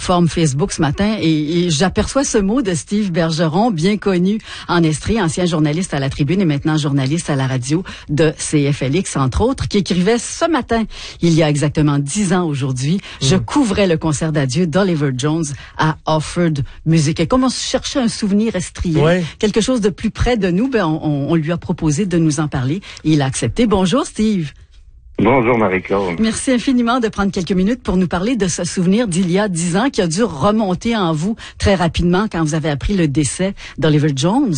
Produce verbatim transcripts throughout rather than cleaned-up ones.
plateforme Facebook ce matin et, et j'aperçois ce mot de Steve Bergeron, bien connu en Estrie, ancien journaliste à la Tribune et maintenant journaliste à la radio de C F L X, entre autres, qui écrivait ce matin, il y a exactement dix ans aujourd'hui, mmh. je couvrais le concert d'adieu d'Oliver Jones à Offord Music. Et comme on cherchait un souvenir estrien, ouais. quelque chose de plus près de nous, ben on, on lui a proposé de nous en parler et il a accepté. Bonjour Steve. Bonjour Marie-Claude. Merci infiniment de prendre quelques minutes pour nous parler de ce souvenir d'il y a dix ans qui a dû remonter en vous très rapidement quand vous avez appris le décès d'Oliver Jones.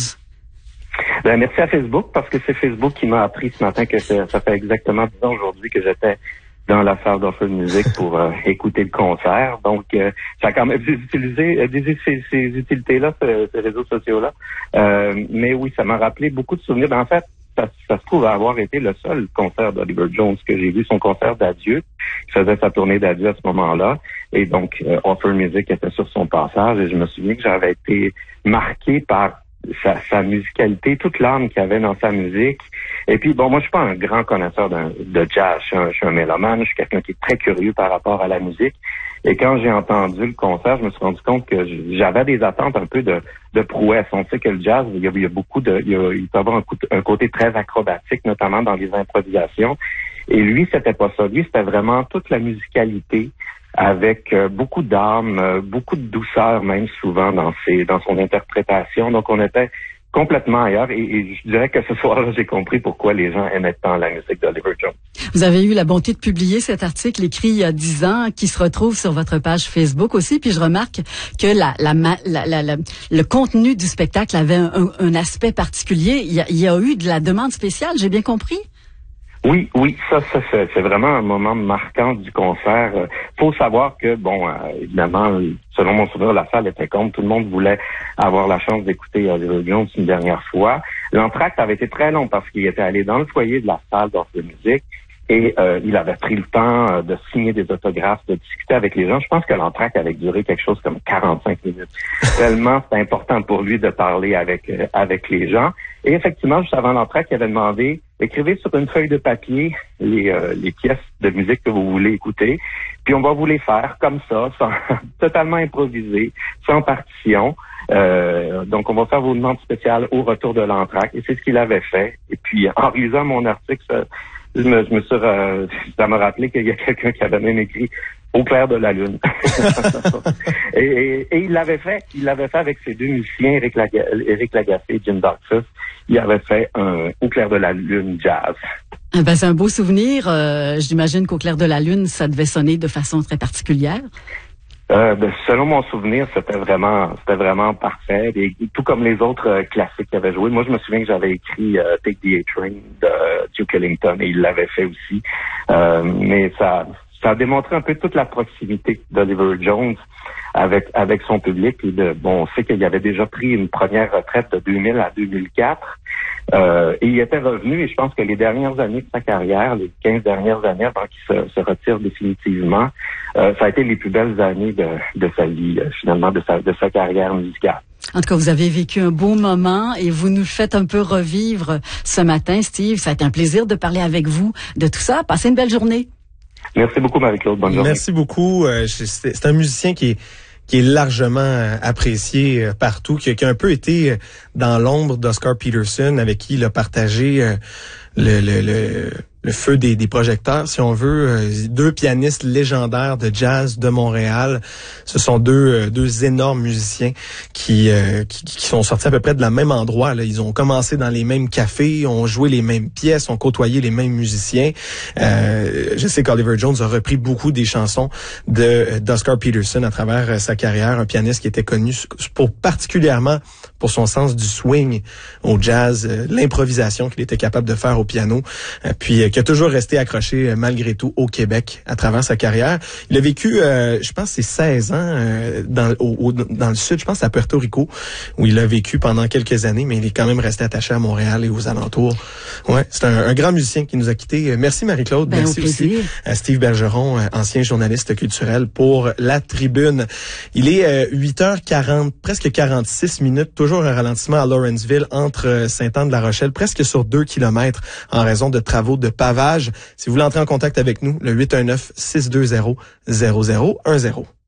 Ben, merci à Facebook parce que c'est Facebook qui m'a appris ce matin que ça, ça fait exactement dix ans aujourd'hui que j'étais dans la salle d'Offord Music pour euh, écouter le concert. Donc, euh, ça a quand même utilisé euh, des, ces, ces utilités-là, ces, ces réseaux sociaux-là. Euh, mais oui, ça m'a rappelé beaucoup de souvenirs. Ben, en fait, Ça, ça se trouve avoir été le seul concert d'Oliver Jones que j'ai vu, son concert d'adieu. Il faisait sa tournée d'adieu à ce moment-là. Et donc, euh, Offord Music était sur son passage. Et je me souviens que j'avais été marqué par sa, sa musicalité, toute l'âme qu'il y avait dans sa musique. Et puis, bon, moi, je suis pas un grand connaisseur de, de jazz. Je suis, un, je suis un mélomane. Je suis quelqu'un qui est très curieux par rapport à la musique. Et quand j'ai entendu le concert, je me suis rendu compte que j'avais des attentes un peu de, de prouesse. On sait que le jazz, il y a, il y a beaucoup de, il, y a, il peut avoir un, coup, un côté très acrobatique, notamment dans les improvisations. Et lui, c'était pas ça. Lui, c'était vraiment toute la musicalité avec euh, beaucoup d'âme, euh, beaucoup de douceur même souvent dans ses, dans son interprétation. Donc, on était complètement ailleurs et, et je dirais que ce soir-là, j'ai compris pourquoi les gens aimaient tant la musique d'Oliver Jones. Vous avez eu la bonté de publier cet article écrit il y a dix ans qui se retrouve sur votre page Facebook aussi. Puis je remarque que la, la, la, la, la, le contenu du spectacle avait un, un aspect particulier. Il y, a, il y a eu de la demande spéciale, j'ai bien compris? Oui, oui, ça, ça c'est, c'est vraiment un moment marquant du concert. Euh, faut savoir que, bon, euh, évidemment, selon mon souvenir, la salle était comble. Tout le monde voulait avoir la chance d'écouter Oliver Jones une dernière fois. L'entracte avait été très long parce qu'il était allé dans le foyer de la salle d'Offord Music et euh, il avait pris le temps euh, de signer des autographes, de discuter avec les gens. Je pense que l'entracte avait duré quelque chose comme quarante-cinq minutes. Tellement c'était important pour lui de parler avec euh, avec les gens. Et effectivement, juste avant l'entracte, il avait demandé écrivez sur une feuille de papier les, euh, les pièces de musique que vous voulez écouter, puis on va vous les faire comme ça, sans, totalement improvisé, sans partition. Euh, donc, on va faire vos demandes spéciales au retour de l'entracte. Et c'est ce qu'il avait fait. Et puis, en lisant mon article, ça, je me, je me suis, euh, ça m'a rappelé qu'il y a quelqu'un qui avait même écrit au clair de la lune. et, et, et il l'avait fait. Il l'avait fait avec ses deux musiciens, Éric, Laga, Éric Lagacé et Jim Doxus. Il avait fait un au clair de la lune jazz. Ben, c'est un beau souvenir. Euh, j'imagine qu'au clair de la lune, ça devait sonner de façon très particulière. Euh, ben, selon mon souvenir, c'était vraiment, c'était vraiment parfait. Et, tout comme les autres euh, classiques qu'il avait joué. Moi, je me souviens que j'avais écrit euh, Take the A-Train de euh, Duke Ellington et il l'avait fait aussi. Euh, mais ça, ça a démontré un peu toute la proximité d'Oliver Jones avec avec son public. Et de, bon, on sait qu'il avait déjà pris une première retraite de deux mille à deux mille quatre. Euh, et il était revenu, et je pense que les dernières années de sa carrière, les quinze dernières années avant qu'il se, se retire définitivement, euh, ça a été les plus belles années de, de sa vie, euh, finalement, de sa, de sa carrière musicale. En tout cas, vous avez vécu un beau moment et vous nous faites un peu revivre ce matin, Steve. Ça a été un plaisir de parler avec vous de tout ça. Passez une belle journée. Merci beaucoup, Marie-Claude. Bonne journée. Merci beaucoup. Euh, c'est, c'est un musicien qui est qui est largement apprécié partout, qui a, qui a un peu été dans l'ombre d'Oscar Peterson, avec qui il a partagé le, le, le, le feu des, des projecteurs, si on veut. Deux pianistes légendaires de jazz de Montréal. Ce sont deux, deux énormes musiciens qui, qui, qui sont sortis à peu près de la même endroit. Là. Ils ont commencé dans les mêmes cafés, ont joué les mêmes pièces, ont côtoyé les mêmes musiciens. Euh, je sais qu'Oliver Jones a repris beaucoup des chansons de d'Oscar Peterson à travers sa carrière. Un pianiste qui était connu pour particulièrement pour son sens du swing au jazz, l'improvisation qu'il était capable de faire au piano, puis qui a toujours resté accroché malgré tout au Québec à travers sa carrière. Il a vécu, euh, je pense, c'est seize ans euh, dans, au, au, dans le sud, je pense à Puerto Rico, où il a vécu pendant quelques années, mais il est quand même resté attaché à Montréal et aux alentours. Ouais, c'est un, un grand musicien qui nous a quittés. Merci Marie-Claude, ben, merci aussi à Steve Bergeron, ancien journaliste culturel pour La Tribune. Il est euh, huit heures quarante, presque quarante-six minutes, toujours un ralentissement à Lawrenceville entre Sainte-Anne-de-la-Rochelle, presque sur deux kilomètres en raison de travaux de pavage. Si vous voulez entrer en contact avec nous, le huit un neuf, six deux zéro, zéro zéro un zéro.